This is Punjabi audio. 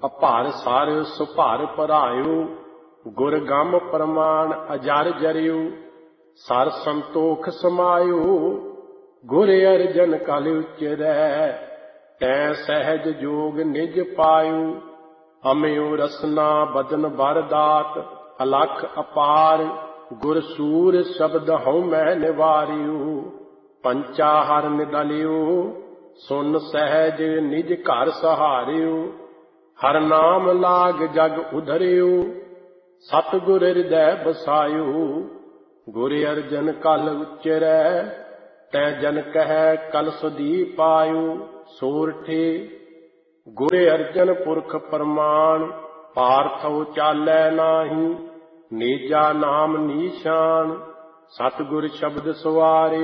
ਅਭਾਰ ਸਾਰ ਸੁਭਾਰ ਭਰਾਇਓ। ਗੁਰ ਗਮ ਪ੍ਰਮਾਣ ਅਜਰ ਜਰਿਓ। ਸਰ ਸੰਤੋਖ ਸਮਾਇਓ। ਗੁਰ ਅਰਜਨ ਕਲ ਉਚਰੈ। ਤੈ ਸਹਿਜ ਜੋਗ ਨਿਜ ਪਾਇਓ। ਅਮਿਓ ਰਸਨਾ ਬਦਨ ਬਰ ਦਾਤ। ਅਲਖ ਅਪਾਰ ਗੁਰ ਸੂਰ ਸ਼ਬਦ ਹਉ ਮੈਂ ਨਿਵਾਰਿਓ। ਪੰਚਾ ਹਰ ਨਿਦਲਿਓ। ਸੁਨ ਸਹਿਜ ਨਿਜ ਘਰ ਸਹਾਰਿਓ। ਹਰ ਨਾਮ ਲਾਗ ਜਗ ਉਧਰਿਓ। ਸਤਿਗੁਰ ਹਿਰਦੈ ਬਸਾਇਓ। ਗੁਰ ਅਰਜਨ ਕਲ ਉਚਰੈ। ਤੈ ਜਨ ਕਹਿ ਕਲ ਸੁਦੀਪ ਆਇਓ। ਸੋਰਠੇ ਗੁਰ ਅਰਜਨ ਪੁਰਖ ਪ੍ਰਮਾਣ। ਪਾਰਥਉ ਚਾਲੈ ਨਾਹੀ। ਨੇਜਾ ਨਾਮ ਨੀਸ਼ਾਨ। ਸਤਿਗੁਰ ਸ਼ਬਦ ਸਵਾਰੇ